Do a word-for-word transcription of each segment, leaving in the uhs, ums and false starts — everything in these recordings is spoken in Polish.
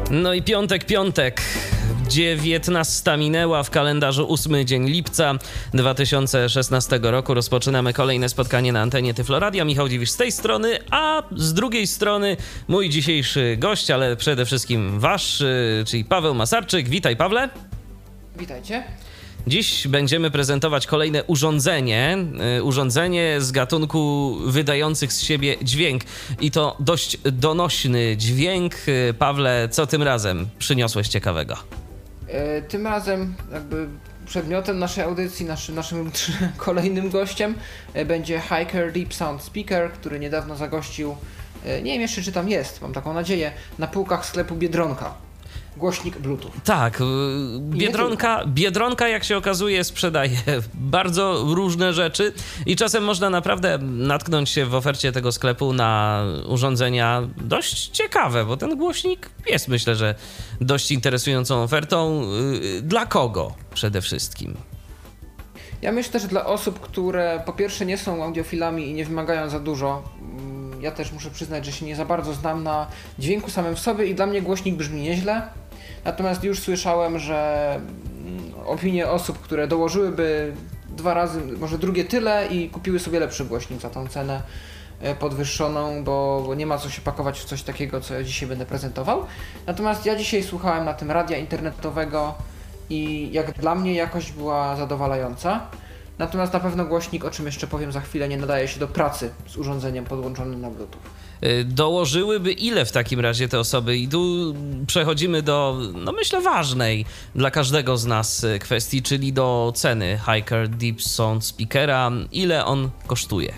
No i piątek, piątek. dziewiętnasta minęła, w kalendarzu ósmy dzień lipca dwa tysiące szesnastego roku. Rozpoczynamy kolejne spotkanie na antenie Tyflo Radia. Michał Dziwisz z tej strony, a z drugiej strony mój dzisiejszy gość, ale przede wszystkim wasz, czyli Paweł Masarczyk. Witaj, Pawle. Witajcie. Dziś będziemy prezentować kolejne urządzenie, urządzenie z gatunku wydających z siebie dźwięk i to dość donośny dźwięk. Pawle, co tym razem przyniosłeś ciekawego? E, tym razem jakby przedmiotem naszej audycji, naszym, naszym kolejnym gościem e, będzie Hiker Deep Sound Speaker, który niedawno zagościł, e, nie wiem jeszcze czy tam jest, mam taką nadzieję, na półkach sklepu Biedronka. Głośnik Bluetooth. Tak, Biedronka, Biedronka jak się okazuje sprzedaje bardzo różne rzeczy i czasem można naprawdę natknąć się w ofercie tego sklepu na urządzenia dość ciekawe, bo ten głośnik jest, myślę, że dość interesującą ofertą. Dla kogo przede wszystkim? Ja myślę, że dla osób, które po pierwsze nie są audiofilami i nie wymagają za dużo. Ja też muszę przyznać, że się nie za bardzo znam na dźwięku samym w sobie i dla mnie głośnik brzmi nieźle. Natomiast już słyszałem, że opinie osób, które dołożyłyby dwa razy, może drugie tyle i kupiły sobie lepszy głośnik za tą cenę podwyższoną, bo, bo nie ma co się pakować w coś takiego, co ja dzisiaj będę prezentował. Natomiast ja dzisiaj słuchałem na tym radia internetowego i jak dla mnie jakość była zadowalająca. Natomiast na pewno głośnik, o czym jeszcze powiem za chwilę, nie nadaje się do pracy z urządzeniem podłączonym na Bluetooth. Dołożyłyby ile w takim razie te osoby? I tu przechodzimy do, no myślę, ważnej dla każdego z nas kwestii, czyli do ceny Hiker Deep Sound Speakera. Ile on kosztuje?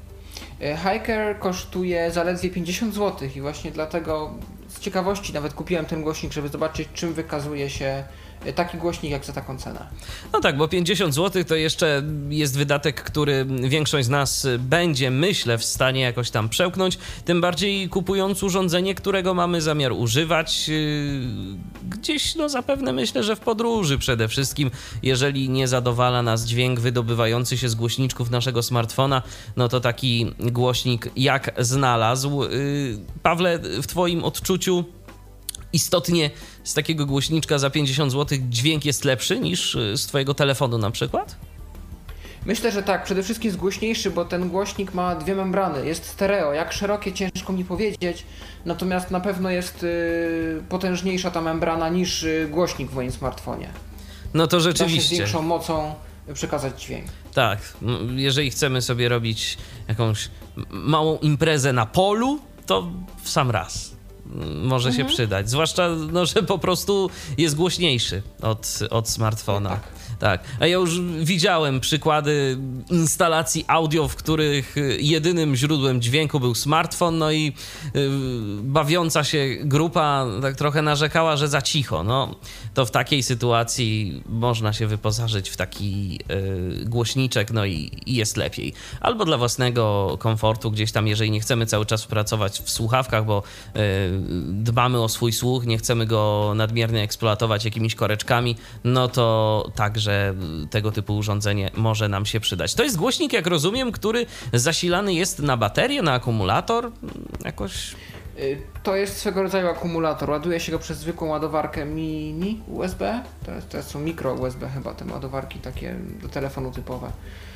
Hiker kosztuje zaledwie pięćdziesiąt złotych i właśnie dlatego z ciekawości nawet kupiłem ten głośnik, żeby zobaczyć, czym wykazuje się taki głośnik jak za taką cenę. No tak, bo pięćdziesiąt złotych to jeszcze jest wydatek, który większość z nas będzie, myślę, w stanie jakoś tam przełknąć, tym bardziej kupując urządzenie, którego mamy zamiar używać gdzieś, no zapewne myślę, że w podróży przede wszystkim, jeżeli nie zadowala nas dźwięk wydobywający się z głośniczków naszego smartfona, no to taki głośnik jak znalazł. Pawle, w twoim odczuciu istotnie z takiego głośniczka za pięćdziesiąt złotych dźwięk jest lepszy niż z twojego telefonu na przykład? Myślę, że tak. Przede wszystkim jest głośniejszy, bo ten głośnik ma dwie membrany. Jest stereo. Jak szerokie, ciężko mi powiedzieć. Natomiast na pewno jest yy, potężniejsza ta membrana niż yy, głośnik w moim smartfonie. No to rzeczywiście. Da się z większą mocą przekazać dźwięk. Tak. Jeżeli chcemy sobie robić jakąś małą imprezę na polu, to w sam raz może mhm. się przydać. Zwłaszcza, no, że po prostu jest głośniejszy od, od smartfona. Tak. Tak. A ja już widziałem przykłady instalacji audio, w których jedynym źródłem dźwięku był smartfon, no i yy, bawiąca się grupa tak trochę narzekała, że za cicho. No, to w takiej sytuacji można się wyposażyć w taki yy, głośniczek, no i, i jest lepiej. Albo dla własnego komfortu gdzieś tam, jeżeli nie chcemy cały czas pracować w słuchawkach, bo yy, dbamy o swój słuch, nie chcemy go nadmiernie eksploatować jakimiś koreczkami, no to także tego typu urządzenie może nam się przydać. To jest głośnik, jak rozumiem, który zasilany jest na baterię, na akumulator jakoś? To jest swego rodzaju akumulator. Ładuje się go przez zwykłą ładowarkę mini U S B. To, jest, to są mikro U S B chyba, te ładowarki takie do telefonu typowe.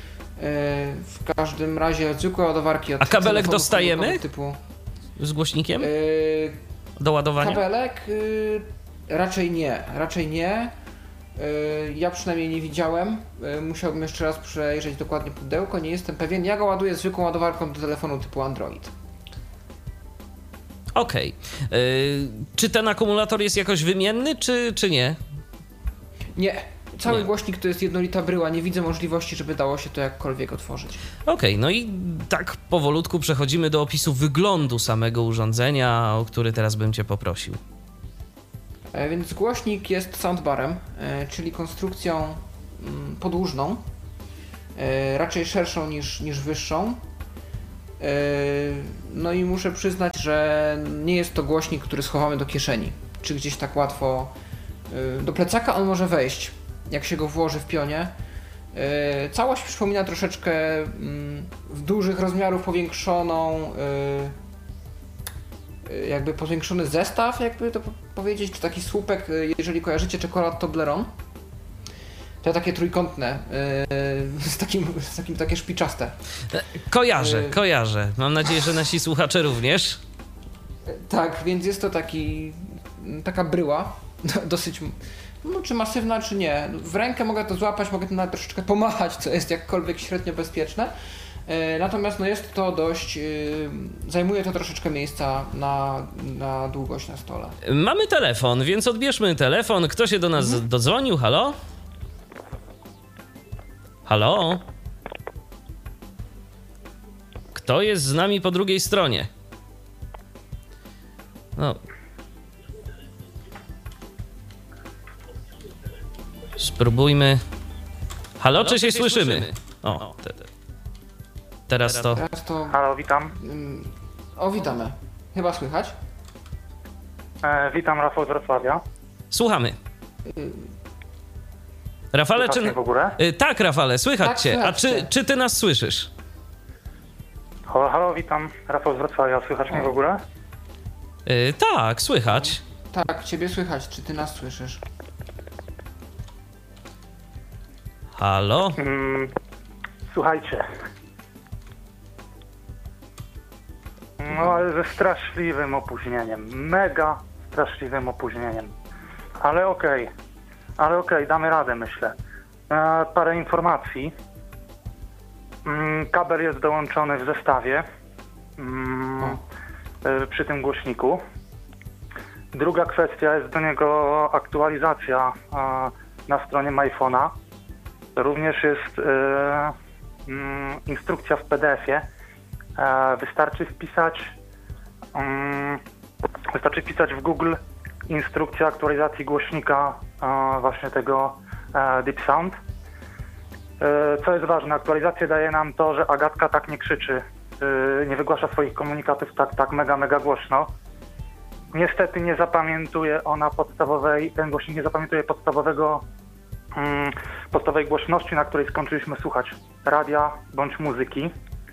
W każdym razie zwykłe ładowarki od A kabelek dostajemy? Typu z głośnikiem? Do ładowania? Kabelek? Raczej nie. Raczej nie. Ja przynajmniej nie widziałem. Musiałbym jeszcze raz przejrzeć dokładnie pudełko. Nie jestem pewien. Ja go ładuję zwykłą ładowarką do telefonu typu Android. Okej. Okay. Yy, czy ten akumulator jest jakoś wymienny, czy, czy nie? Nie. Cały nie. głośnik to jest jednolita bryła. Nie widzę możliwości, żeby dało się to jakkolwiek otworzyć. Okej, okay, no i tak powolutku przechodzimy do opisu wyglądu samego urządzenia, o który teraz bym cię poprosił. Więc głośnik jest soundbarem, czyli konstrukcją podłużną, raczej szerszą niż, niż wyższą. No i muszę przyznać, że nie jest to głośnik, który schowamy do kieszeni, czy gdzieś tak łatwo. Do plecaka on może wejść, jak się go włoży w pionie. Całość przypomina troszeczkę w dużych rozmiarów powiększoną jakby powiększony zestaw, jakby to powiedzieć, czy taki słupek, jeżeli kojarzycie czekolad Toblerone. Te takie trójkątne, yy, z, takim, z takim takie szpiczaste. Kojarzę, yy, kojarzę. Mam nadzieję, że nasi słuchacze również. Tak, więc jest to taki, taka bryła, dosyć, no czy masywna, czy nie. W rękę mogę to złapać, mogę to nawet troszeczkę pomachać, co jest jakkolwiek średnio bezpieczne. Yy, natomiast no jest to dość, yy, zajmuje to troszeczkę miejsca na, na długość na stole. Mamy telefon, więc odbierzmy telefon. Kto się do nas mhm. dodzwonił? Halo? Halo? Kto jest z nami po drugiej stronie? No. Spróbujmy. Halo, Halo czy się słyszymy? słyszymy? O, te, te. Teraz to... Teraz to... Halo, witam. O, witamy. Chyba słychać? E, witam, Rafał z Wrocławia. Słuchamy. Rafale, czy... w ogóle? Y, tak, Rafale, słychać tak, cię. Słychać A czy, cię. czy ty nas słyszysz? Halo, halo, witam, Rafał z Wrocławia. Słychać mnie w ogóle? Y, tak, słychać. Tak, ciebie słychać. Czy ty nas słyszysz? Halo? Mm, słuchajcie. No, ale ze straszliwym opóźnieniem. Mega straszliwym opóźnieniem. Ale okej. Okay. Ale okej, okay, damy radę, myślę. E, parę informacji. Mm, kabel jest dołączony w zestawie mm, e, przy tym głośniku. Druga kwestia jest do niego aktualizacja e, na stronie MyPhone'a. Również jest e, mm, instrukcja w P D F-ie. E, wystarczy wpisać um, wystarczy wpisać w Google instrukcja aktualizacji głośnika e, właśnie tego e, Deep Sound. E, co jest ważne, aktualizacja daje nam to, że Agatka tak nie krzyczy, e, nie wygłasza swoich komunikatów tak, tak mega, mega głośno. Niestety nie zapamiętuje ona podstawowej, ten głośnik nie zapamiętuje podstawowego mm, podstawowej głośności, na której skończyliśmy słuchać radia bądź muzyki.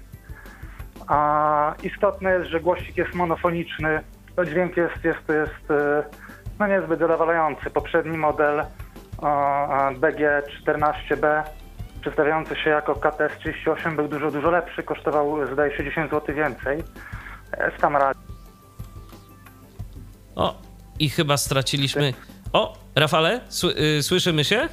A istotne jest, że głośnik jest monofoniczny, to dźwięk jest, jest, jest no niezbyt zadowalający. Poprzedni model B G czternaście B przedstawiający się jako K T S trzydzieści osiem był dużo, dużo lepszy, kosztował zdaje się dziesięć złotych więcej. Jest tam radio. O, i chyba straciliśmy... O, Rafale, sły, y, słyszymy się?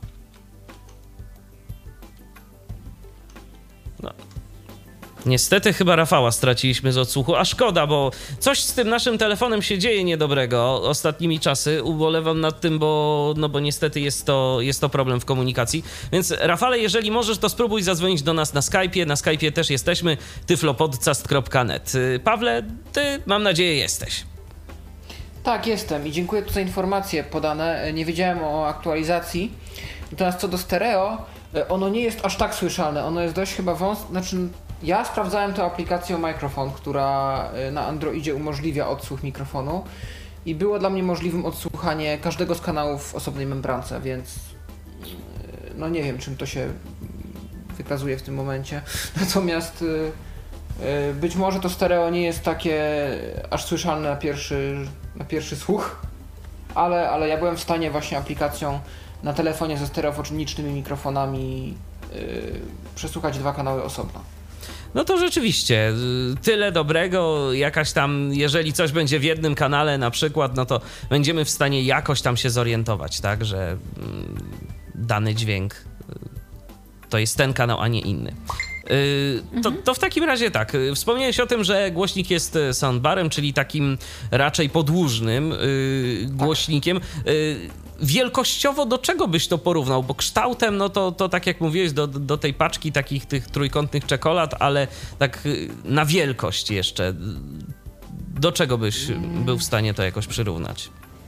No. Niestety chyba Rafała straciliśmy z odsłuchu, a szkoda, bo coś z tym naszym telefonem się dzieje niedobrego ostatnimi czasy. Ubolewam nad tym, bo, no bo niestety jest to, jest to problem w komunikacji. Więc Rafale, jeżeli możesz, to spróbuj zadzwonić do nas na Skype'ie. Na Skype'ie też jesteśmy, tyflopodcast kropka net. Pawle, ty, mam nadzieję, jesteś. Tak, jestem i dziękuję tu za informacje podane. Nie wiedziałem o aktualizacji. Natomiast co do stereo, ono nie jest aż tak słyszalne. Ono jest dość chyba wąs... Znaczy, ja sprawdzałem tę aplikację Microphone, która na Androidzie umożliwia odsłuch mikrofonu i było dla mnie możliwym odsłuchanie każdego z kanałów w osobnej membrance, więc no nie wiem, czym to się wykazuje w tym momencie. Natomiast być może to stereo nie jest takie aż słyszalne na pierwszy, na pierwszy słuch, ale, ale ja byłem w stanie właśnie aplikacją na telefonie ze stereofonicznymi mikrofonami yy, przesłuchać dwa kanały osobno. No to rzeczywiście, tyle dobrego, jakaś tam, jeżeli coś będzie w jednym kanale na przykład, no to będziemy w stanie jakoś tam się zorientować, tak, że dany dźwięk to jest ten kanał, a nie inny. To, mhm. to w takim razie tak, wspomniałeś o tym, że głośnik jest soundbarem, czyli takim raczej podłużnym głośnikiem. Tak. Wielkościowo do czego byś to porównał? Bo kształtem, no to, to tak jak mówiłeś, do, do tej paczki takich tych trójkątnych czekolad, ale tak na wielkość jeszcze. Do czego byś mm. był w stanie to jakoś przyrównać?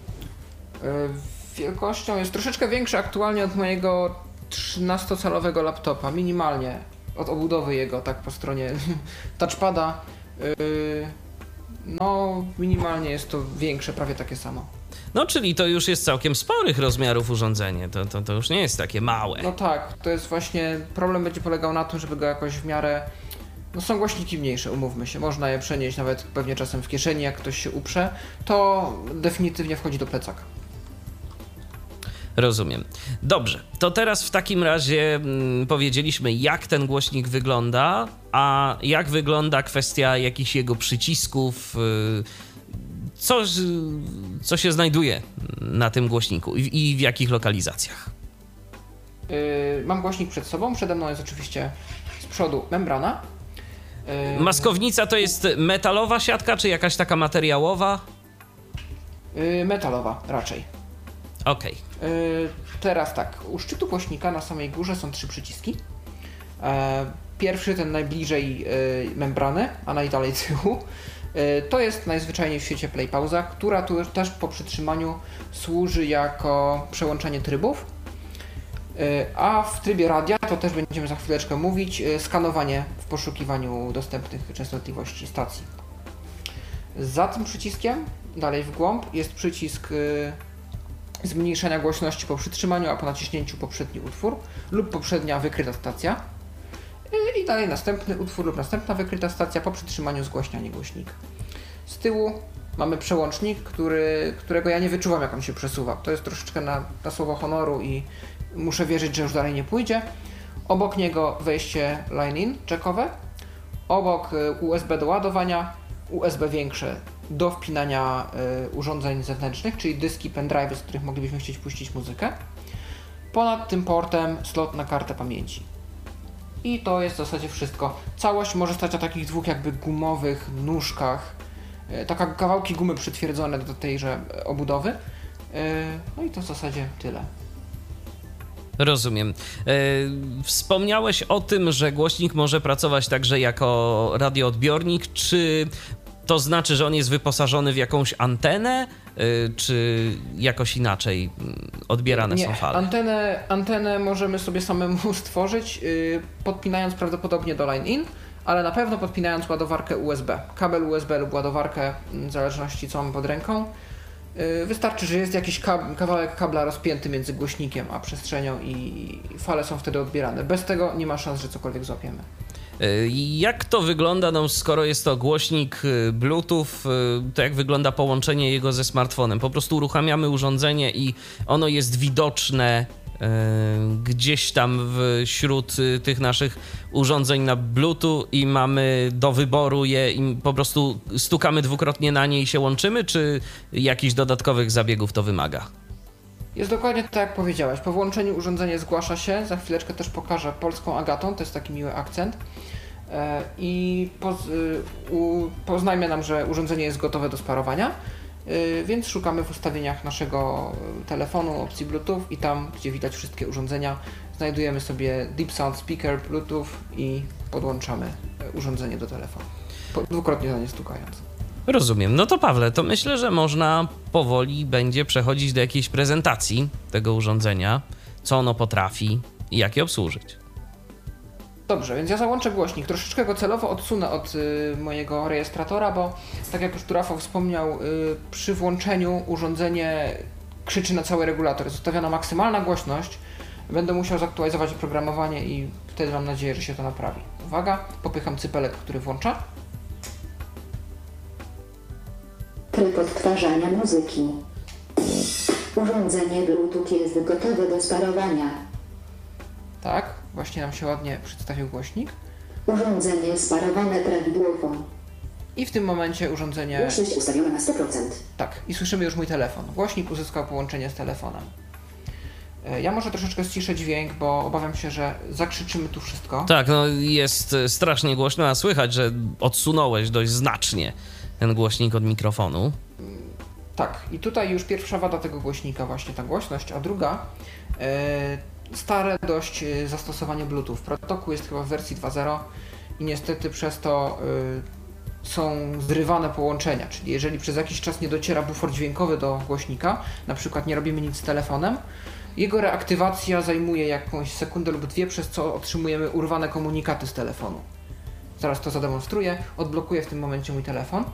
Wielkością jest troszeczkę większy aktualnie od mojego trzynastocalowego laptopa, minimalnie. Od obudowy jego, tak po stronie touchpada. No, minimalnie jest to większe, prawie takie samo. No, czyli to już jest całkiem sporych rozmiarów urządzenie, to, to, to już nie jest takie małe. No tak, to jest właśnie, problem będzie polegał na tym, żeby go jakoś w miarę No są głośniki mniejsze, umówmy się, można je przenieść nawet pewnie czasem w kieszeni, jak ktoś się uprze, to definitywnie wchodzi do plecaka. Rozumiem. Dobrze, to teraz w takim razie mm, powiedzieliśmy, jak ten głośnik wygląda, a jak wygląda kwestia jakichś jego przycisków, yy, co, co się znajduje na tym głośniku i, i w jakich lokalizacjach? Yy, mam głośnik przed sobą, przede mną jest oczywiście z przodu membrana. Yy... Maskownica to jest metalowa siatka, czy jakaś taka materiałowa? Yy, metalowa raczej. Okej. Okay. Yy, teraz tak, u szczytu głośnika na samej górze są trzy przyciski. Yy, pierwszy, ten najbliżej yy, membrany, a najdalej tyłu, yy, to jest najzwyczajniej w świecie play pauza, która tu też po przytrzymaniu służy jako przełączanie trybów. Yy, a w trybie radia, to też będziemy za chwileczkę mówić, yy, skanowanie w poszukiwaniu dostępnych częstotliwości stacji. Za tym przyciskiem, dalej w głąb, jest przycisk yy, zmniejszenia głośności po przytrzymaniu, a po naciśnięciu poprzedni utwór lub poprzednia wykryta stacja. I dalej następny utwór lub następna wykryta stacja po przytrzymaniu zgłaśnianie głośnika. Z tyłu mamy przełącznik, który, którego ja nie wyczuwam, jak on się przesuwa. To jest troszeczkę na, na słowo honoru i muszę wierzyć, że już dalej nie pójdzie. Obok niego wejście line-in jackowe, obok U S B do ładowania, U S B większe do wpinania y, urządzeń zewnętrznych, czyli dyski, pendrive'y, z których moglibyśmy chcieć puścić muzykę. Ponad tym portem slot na kartę pamięci. I to jest w zasadzie wszystko. Całość może stać na takich dwóch jakby gumowych nóżkach, y, taka kawałki gumy przytwierdzone do tejże obudowy. Y, no i to w zasadzie tyle. Rozumiem. E, wspomniałeś o tym, że głośnik może pracować także jako radioodbiornik. Czy to znaczy, że on jest wyposażony w jakąś antenę, y, czy jakoś inaczej odbierane Nie, są fale? Antenę, antenę możemy sobie samemu stworzyć, yy, podpinając prawdopodobnie do line-in, ale na pewno podpinając ładowarkę U S B. Kabel U S B lub ładowarkę, w zależności co mamy pod ręką. Yy, wystarczy, że jest jakiś kab- kawałek kabla rozpięty między głośnikiem a przestrzenią i fale są wtedy odbierane. Bez tego nie ma szans, że cokolwiek złapiemy. Jak to wygląda, no skoro jest to głośnik Bluetooth, to jak wygląda połączenie jego ze smartfonem? Po prostu uruchamiamy urządzenie i ono jest widoczne gdzieś tam wśród tych naszych urządzeń na Bluetooth i mamy do wyboru je i po prostu stukamy dwukrotnie na nie i się łączymy, czy jakichś dodatkowych zabiegów to wymaga? Jest dokładnie tak, jak powiedziałeś. Po włączeniu urządzenie zgłasza się. Za chwileczkę też pokażę polską Agatą, to jest taki miły akcent. I poz, u, poznajmy nam, że urządzenie jest gotowe do sparowania, więc szukamy w ustawieniach naszego telefonu opcji Bluetooth i tam, gdzie widać wszystkie urządzenia, znajdujemy sobie Deep Sound Speaker Bluetooth i podłączamy urządzenie do telefonu, dwukrotnie na nie stukając. Rozumiem. No to Pawle, to myślę, że można powoli będzie przechodzić do jakiejś prezentacji tego urządzenia, co ono potrafi i jak je obsłużyć. Dobrze, więc ja załączę głośnik. Troszeczkę go celowo odsunę od y, mojego rejestratora, bo tak jak już tu Rafał wspomniał, y, przy włączeniu urządzenie krzyczy na cały regulator. Jest ustawiona maksymalna głośność. Będę musiał zaktualizować oprogramowanie i wtedy mam nadzieję, że się to naprawi. Uwaga, popycham cypelek, który włącza. Tryb odtwarzania muzyki. Urządzenie Bluetooth jest gotowe do sparowania. Tak, właśnie nam się ładnie przedstawił głośnik. Urządzenie sparowane prawidłowo. I w tym momencie urządzenie... Głośność ustawiona na sto procent. Tak, i słyszymy już mój telefon. Głośnik uzyskał połączenie z telefonem. Ja może troszeczkę ściszę dźwięk, bo obawiam się, że zakrzyczymy tu wszystko. Tak, no jest strasznie głośno, a słychać, że odsunąłeś dość znacznie ten głośnik od mikrofonu. Tak, i tutaj już pierwsza wada tego głośnika, właśnie ta głośność, a druga e, stare dość zastosowanie Bluetooth. Protokół jest chyba w wersji dwa zero i niestety przez to e, są zrywane połączenia, czyli jeżeli przez jakiś czas nie dociera bufor dźwiękowy do głośnika, na przykład nie robimy nic z telefonem, jego reaktywacja zajmuje jakąś sekundę lub dwie, przez co otrzymujemy urwane komunikaty z telefonu. Zaraz to zademonstruję. Odblokuję w tym momencie mój telefon.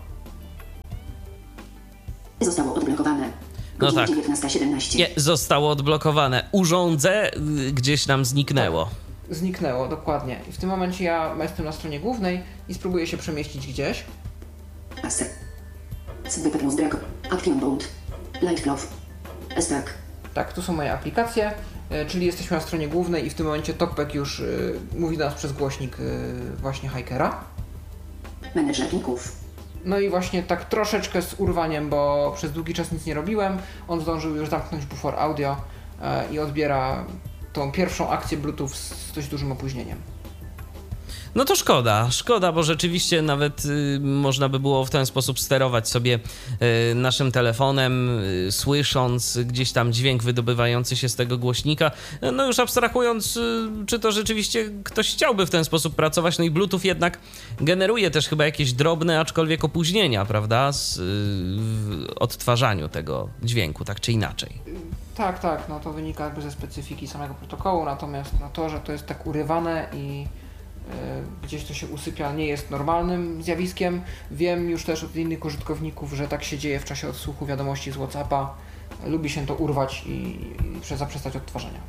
Zostało odblokowane. No tak. dziewiętnasta siedemnaście. Nie, zostało odblokowane. Urządzę gdzieś nam zniknęło. zniknęło, dokładnie. I w tym momencie ja jestem na stronie głównej i spróbuję się przemieścić gdzieś. Aster. Zbyt plus drag. Action bolt. Light glove. Stack. Tak, tu są moje aplikacje, y, czyli jesteśmy na stronie głównej i w tym momencie TalkBack już y, mówi do nas przez głośnik y, właśnie Hikera. Menedżer plików. No i właśnie tak troszeczkę z urwaniem, bo przez długi czas nic nie robiłem. On zdążył już zamknąć bufor audio y, i odbiera tą pierwszą akcję Bluetooth z dość dużym opóźnieniem. No to szkoda, szkoda, bo rzeczywiście nawet y, można by było w ten sposób sterować sobie y, naszym telefonem, y, słysząc gdzieś tam dźwięk wydobywający się z tego głośnika. No już abstrahując, y, czy to rzeczywiście ktoś chciałby w ten sposób pracować. No i Bluetooth jednak generuje też chyba jakieś drobne, aczkolwiek opóźnienia, prawda, z, y, w odtwarzaniu tego dźwięku, tak czy inaczej. Tak, tak, no to wynika jakby ze specyfiki samego protokołu, natomiast no to, że to jest tak urywane i gdzieś to się usypia, nie jest normalnym zjawiskiem. Wiem już też od innych użytkowników, że tak się dzieje w czasie odsłuchu wiadomości z WhatsAppa. Lubi się to urwać i, i zaprzestać odtwarzania.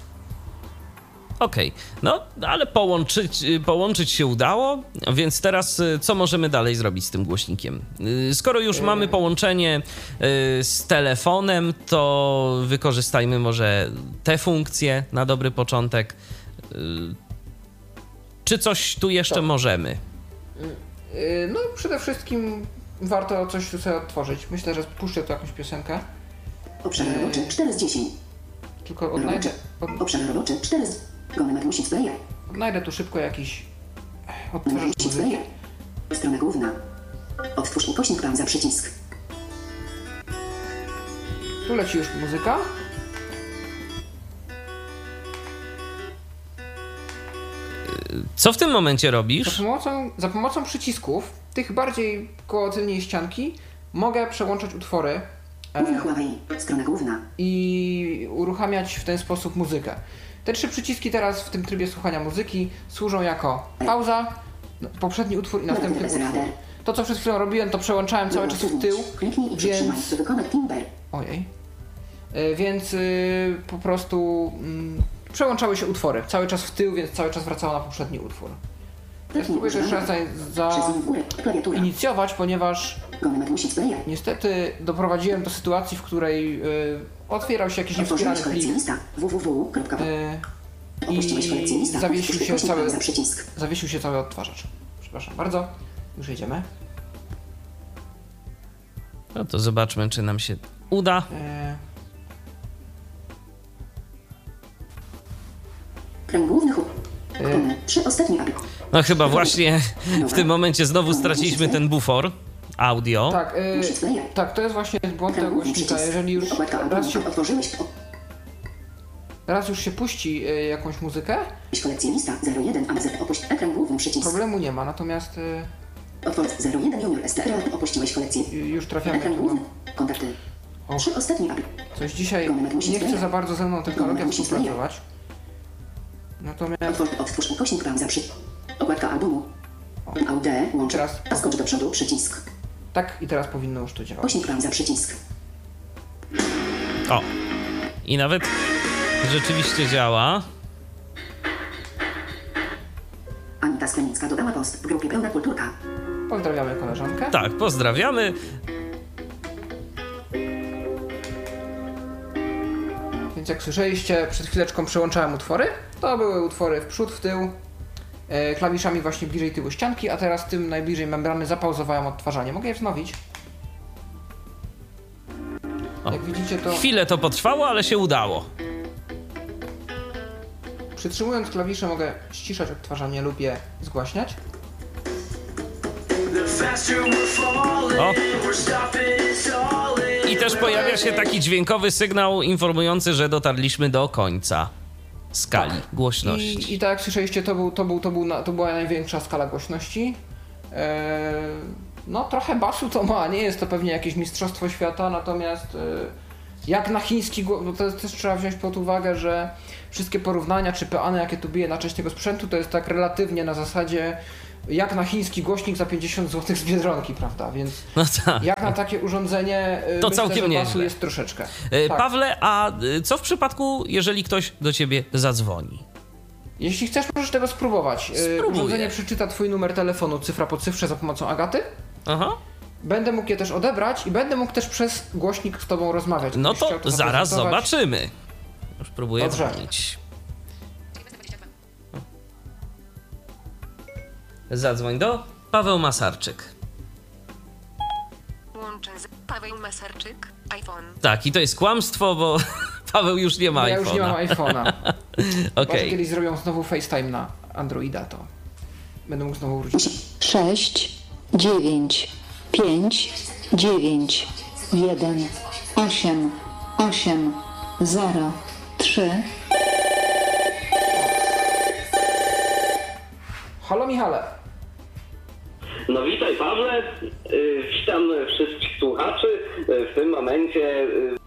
Okej, okay. No ale połączyć, połączyć się udało, więc teraz co możemy dalej zrobić z tym głośnikiem? Skoro już yy. mamy połączenie z telefonem, to wykorzystajmy może te funkcje na dobry początek. Czy coś tu jeszcze to. możemy? No przede wszystkim warto coś tu sobie odtworzyć. Myślę, że puszczę tu jakąś piosenkę. Obszar roboczy cztery z dziesięciu. Tylko odnajdę... Od... Obszar roboczy cztery z... Gonemek musi player. Odnajdę tu szybko jakiś odtworzacz muzyki. Strona główna. Odtwórz ukośnik pauza przycisk. Tu leci już muzyka. Co w tym momencie robisz? Za pomocą, za pomocą przycisków, tych bardziej koło tylnej ścianki, mogę przełączać utwory e, strona główna i uruchamiać w ten sposób muzykę. Te trzy przyciski teraz w tym trybie słuchania muzyki służą jako pauza, poprzedni utwór i następny utwór. To, co przed chwilą robiłem, to przełączałem cały czas w tył, więc... Ojej. Więc yy, po prostu... Yy, przełączały się utwory, cały czas w tył, więc cały czas wracało na poprzedni utwór. Ja spróbuję to jeszcze raz zainicjować, ponieważ niestety doprowadziłem do sytuacji, w której y, otwierał się jakiś niewspierany plik y, i zawiesił się, cały, zawiesił się cały odtwarzacz. Przepraszam bardzo, już jedziemy. No to zobaczmy, czy nam się uda. Y Trzy ostatnie aby. No chyba właśnie w tym momencie znowu straciliśmy ten bufor audio. Tak, yy, tak, to jest właśnie błąd tego głośnika. Jeżeli już raz się, raz już się puści y, jakąś muzykę, problemu nie ma, natomiast y, już trafiamy tu. Trzy ostatnie aby. Coś dzisiaj nie chce za bardzo ze mną technologia współpracować. Natomiast... Otwórz ukośnik pauza przy... Okładka albumu. Aud, łącz. Teraz... Skocz do przodu, przycisk. Tak, i teraz powinno już to działać. Ukośnik pauza, przycisk. O! I nawet rzeczywiście działa. Anita Sklenicka dodała post w grupie Pełna Kulturka. Pozdrawiamy koleżankę. Tak, pozdrawiamy. Więc jak słyszeliście, przed chwileczką przełączałem utwory. To były utwory w przód, w tył, e, klawiszami właśnie bliżej tyłu ścianki, a teraz tym najbliżej membrany zapauzowałem odtwarzanie. Mogę je wznowić. O, jak widzicie, to... Chwilę to potrwało, ale się udało. Przytrzymując klawisze mogę ściszać odtwarzanie lub je zgłaśniać. O. I też pojawia się taki dźwiękowy sygnał informujący, że dotarliśmy do końca skali tak. głośności. I, I tak jak słyszeliście, to, był, to, był, to, był, to była największa skala głośności. Eee, no trochę basu to ma, nie jest to pewnie jakieś mistrzostwo świata, natomiast e, jak na chiński głos, bo to też trzeba wziąć pod uwagę, że wszystkie porównania czy peany, jakie tu bije na część tego sprzętu, to jest tak relatywnie na zasadzie jak na chiński głośnik za pięćdziesiąt złotych z Biedronki, prawda? Więc no tak. jak na takie urządzenie to myślę, całkiem że nieźle. basu jest troszeczkę. E, tak. Pawle, a co w przypadku, jeżeli ktoś do ciebie zadzwoni? Jeśli chcesz, możesz tego spróbować. Spróbuję. Urządzenie przeczyta twój numer telefonu cyfra po cyfrze za pomocą Agaty. Aha. Będę mógł je też odebrać i będę mógł też przez głośnik z tobą rozmawiać. No Gdybyś to chciał zaraz zaprezentować. zobaczymy. Już próbuję Dobrze. dzwonić. Zadzwoń do Paweł Masarczyk. Łączę z Paweł Masarczyk, iPhone. Tak, i to jest kłamstwo, bo Paweł już nie ma Bo ja iPhone'a. już nie mam iPhone'a. Chyba, że Okej. kiedyś zrobią znowu FaceTime na Androida, to będę mógł znowu wrócić. sześć, dziewięć, pięć, dziewięć, jeden, osiem, osiem, zero, trzy. Halo Michale. No witaj Pawle, Y, witam wszystkich słuchaczy. Y, W tym momencie y,